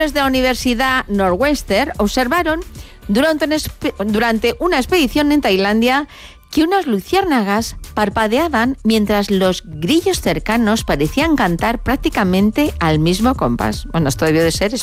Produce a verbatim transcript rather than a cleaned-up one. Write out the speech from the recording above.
de la Universidad Northwestern observaron durante una, durante una expedición en Tailandia que unas luciérnagas parpadeaban mientras los grillos cercanos parecían cantar prácticamente al mismo compás. Bueno, esto debió de ser